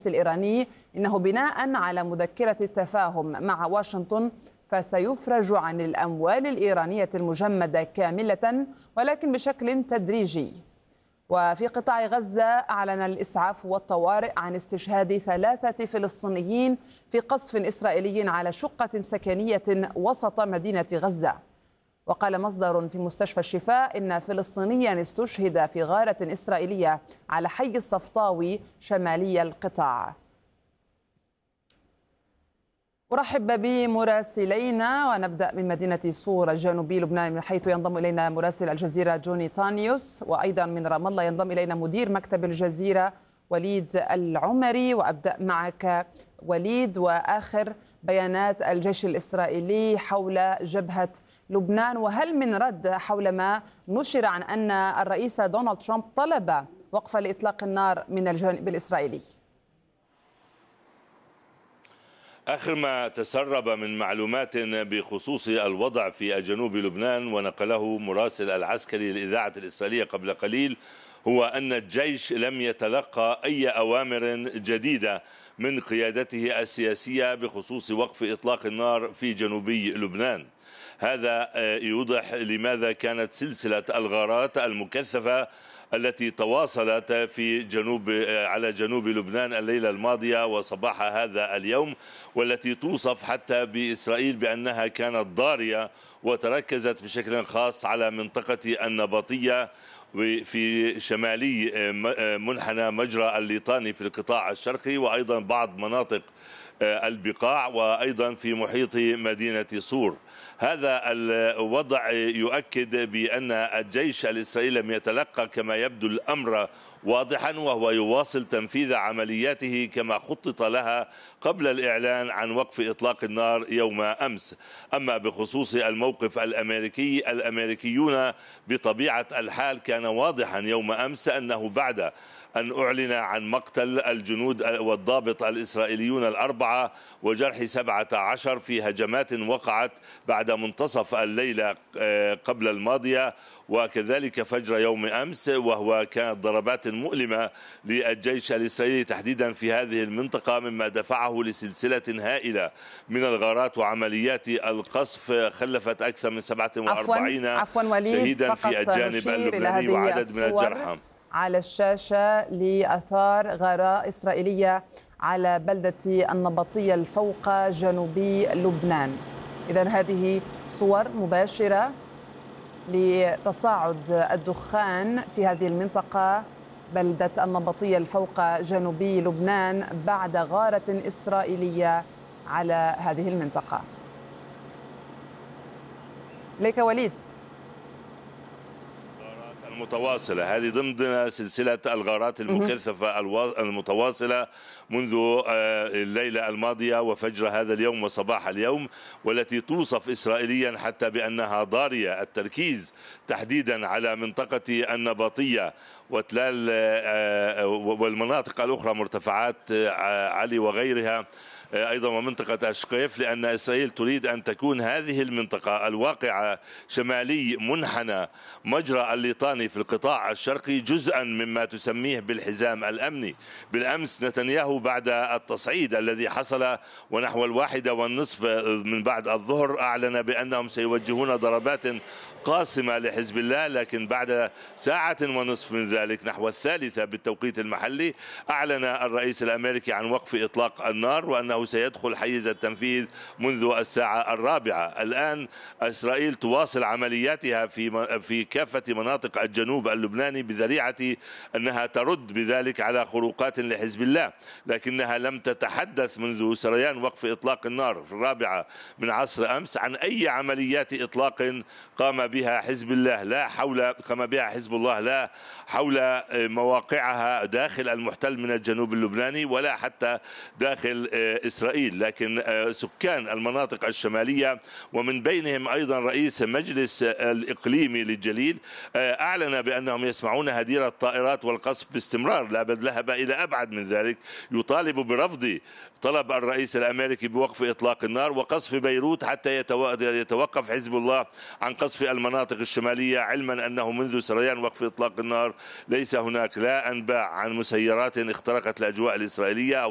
الإيراني إنه بناء على مذكرة التفاهم مع واشنطن فسيفرج عن الأموال الإيرانية المجمدة كاملة ولكن بشكل تدريجي. وفي قطاع غزة أعلن الإسعاف والطوارئ عن استشهاد 3 فلسطينيين في قصف إسرائيلي على شقة سكنية وسط مدينة غزة. وقال مصدر في مستشفى الشفاء إن فلسطينيا استشهد في غارة إسرائيلية على حي الصفطاوي شمالي القطاع. أرحب بمراسلينا ونبدأ من مدينة صور جنوبي لبنان من حيث ينضم إلينا مراسل الجزيرة جوني تانيوس، وأيضا من رام الله ينضم إلينا مدير مكتب الجزيرة وليد العمري. وأبدأ معك وليد، وآخر بيانات الجيش الإسرائيلي حول جبهة لبنان، وهل من رد حول ما نشر عن أن الرئيس دونالد ترامب طلب وقف لإطلاق النار من الجانب الإسرائيلي؟ آخر ما تسرب من معلومات بخصوص الوضع في جنوب لبنان ونقله مراسل العسكري للإذاعة الإسرائيلية قبل قليل هو أن الجيش لم يتلقى أي أوامر جديدة من قيادته السياسية بخصوص وقف إطلاق النار في جنوبي لبنان. هذا يوضح لماذا كانت سلسلة الغارات المكثفة التي تواصلت على جنوب لبنان الليلة الماضية وصباح هذا اليوم، والتي توصف حتى بإسرائيل بأنها كانت ضارية وتركزت بشكل خاص على منطقة النبطية في شمالي منحنى مجرى الليطاني في القطاع الشرقي، وأيضا بعض مناطق البقاع، وأيضا في محيط مدينة صور. هذا الوضع يؤكد بأن الجيش الإسرائيلي لم يتلقى كما يبدو الأمر واضحا، وهو يواصل تنفيذ عملياته كما خطط لها قبل الإعلان عن وقف إطلاق النار يوم أمس. أما بخصوص الموقف الأمريكي، الأمريكيون بطبيعة الحال كان واضحا يوم أمس أنه بعد أن أعلن عن مقتل الجنود والضابط الإسرائيليون 4 وجرح 17 في هجمات وقعت بعد منتصف الليلة قبل الماضية وكذلك فجر يوم أمس، وهو كانت ضربات مؤلمة للجيش الإسرائيلي تحديدا في هذه المنطقة، مما دفعه لسلسلة هائلة من الغارات وعمليات القصف خلفت أكثر من 47 شهيدا في الجانب اللبناني وعدد من الجرحى. على الشاشة لآثار غارة إسرائيلية على بلدة النبطية الفوق جنوبي لبنان. إذن هذه صور مباشرة لتصاعد الدخان في هذه المنطقة بلدة النبطية الفوق جنوبي لبنان بعد غارة إسرائيلية على هذه المنطقة. ليك وليد. المتواصلة هذه ضمن سلسلة الغارات المكثفة المتواصلة منذ الليلة الماضية وفجر هذا اليوم وصباح اليوم، والتي توصف إسرائيليا حتى بأنها ضارية. التركيز تحديدا على منطقة النبطية وتلال والمناطق الأخرى مرتفعات علي وغيرها، أيضا ومنطقة أشقيف، لأن إسرائيل تريد أن تكون هذه المنطقة الواقعة شمالي منحنى مجرى الليطاني في القطاع الشرقي جزءا مما تسميه بالحزام الأمني. بالأمس نتنياهو بعد التصعيد الذي حصل ونحو 1:30 من بعد الظهر أعلن بأنهم سيوجهون ضربات قاصمة لحزب الله، لكن بعد 1:30 من ذلك نحو 3 بالتوقيت المحلي أعلن الرئيس الأمريكي عن وقف إطلاق النار وأنه سيدخل حيز التنفيذ منذ 4:00. الآن إسرائيل تواصل عملياتها في كافة مناطق الجنوب اللبناني بذريعة أنها ترد بذلك على خروقات لحزب الله، لكنها لم تتحدث منذ سريان وقف إطلاق النار في 4 من عصر أمس عن أي عمليات إطلاق قام بها حزب الله حزب الله لا حول مواقعها داخل المحتل من الجنوب اللبناني ولا حتى داخل إسرائيل. لكن سكان المناطق الشمالية ومن بينهم أيضا رئيس مجلس الإقليمي للجليل أعلن بأنهم يسمعون هدير الطائرات والقصف باستمرار، لا بل ذهب إلى أبعد من ذلك، يطالب برفض طلب الرئيس الأمريكي بوقف إطلاق النار وقصف بيروت حتى يتوقف حزب الله عن قصف المناطق الشمالية، علما أنه منذ سريان وقف إطلاق النار ليس هناك لا أنباء عن مسيرات اخترقت الأجواء الإسرائيلية